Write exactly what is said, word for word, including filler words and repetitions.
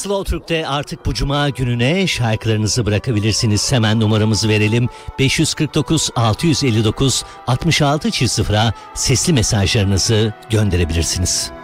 Slow Türk'te artık bu cuma gününe şarkılarınızı bırakabilirsiniz. Hemen numaramızı verelim. beş yüz kırk dokuz altı yüz elli dokuz altmış altı sıfıra sesli mesajlarınızı gönderebilirsiniz.